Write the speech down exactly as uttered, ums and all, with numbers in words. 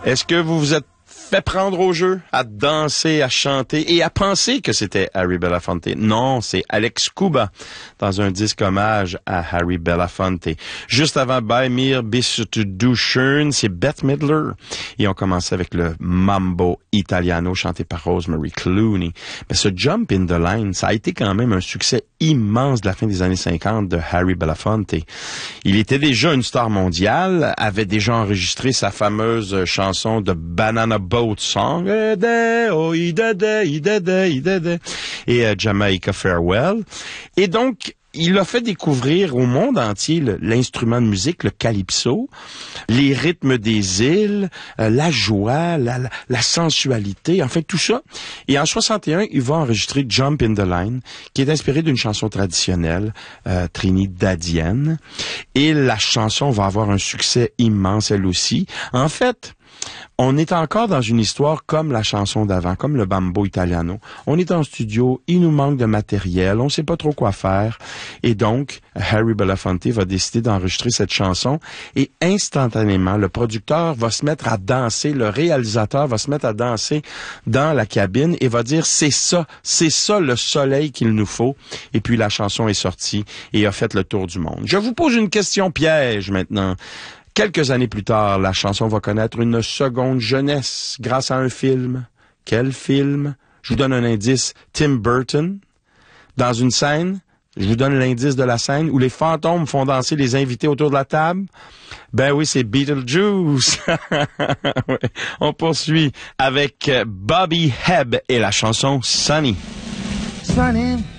Est-ce que vous vous êtes fait prendre au jeu, à danser, à chanter et à penser que c'était Harry Belafonte? Non, c'est Alex Kuba dans un disque hommage à Harry Belafonte. Juste avant Bei mir bist du schön, c'est Bette Midler. Et on commençait avec le Mambo Italiano chanté par Rosemary Clooney. Mais ce Jump in the Line, ça a été quand même un succès immense de la fin des années cinquante de Harry Belafonte. Il était déjà une star mondiale, avait déjà enregistré sa fameuse chanson de Banana Boat Song, et euh, Jamaica Farewell. Et donc, il a fait découvrir au monde entier le, l'instrument de musique, le calypso, les rythmes des îles, euh, la joie, la, la, la sensualité, en fait tout ça. Et en soixante et un, il va enregistrer Jump in the Line, qui est inspiré d'une chanson traditionnelle euh, trinidadienne. Et la chanson va avoir un succès immense, elle aussi. En fait, on est encore dans une histoire comme la chanson d'avant, comme le Mambo Italiano. On est en studio, il nous manque de matériel, on sait pas trop quoi faire. Et donc, Harry Belafonte va décider d'enregistrer cette chanson et instantanément, le producteur va se mettre à danser, le réalisateur va se mettre à danser dans la cabine et va dire c'est ça, c'est ça le soleil qu'il nous faut. Et puis la chanson est sortie et a fait le tour du monde. Je vous pose une question piège maintenant. Quelques années plus tard, la chanson va connaître une seconde jeunesse grâce à un film. Quel film? Je vous donne un indice. Tim Burton. Dans une scène, je vous donne l'indice de la scène où les fantômes font danser les invités autour de la table. Ben oui, c'est Beetlejuice. Ouais. On poursuit avec Bobby Hebb et la chanson Sunny. Sunny.